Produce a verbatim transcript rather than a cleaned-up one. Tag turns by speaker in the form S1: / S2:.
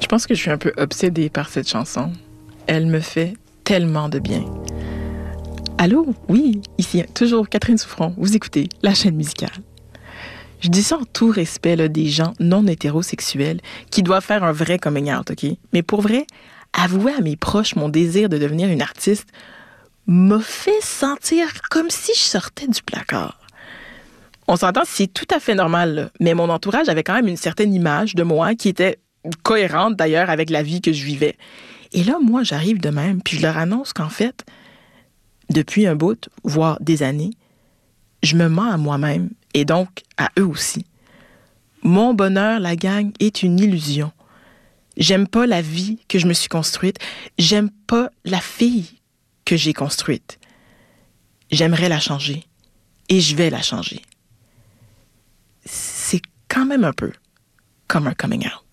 S1: Je pense que je suis un peu obsédée par cette chanson. Elle me fait tellement de bien. Allô? Oui, ici, toujours Catherine Souffron. Vous écoutez la chaîne musicale. Je dis ça en tout respect là, des gens non hétérosexuels qui doivent faire un vrai coming out, OK? Mais pour vrai, avouer à mes proches mon désir de devenir une artiste m'a fait sentir comme si je sortais du placard. On s'entend, c'est tout à fait normal, là, mais mon entourage avait quand même une certaine image de moi qui était cohérente d'ailleurs avec la vie que je vivais. Et là, moi, j'arrive de même, puis je leur annonce qu'en fait, depuis un bout, voire des années, je me mens à moi-même et donc à eux aussi. Mon bonheur, la gang, est une illusion. J'aime pas la vie que je me suis construite. J'aime pas la fille que j'ai construite. J'aimerais la changer et je vais la changer. C'est quand même un peu comme un coming out.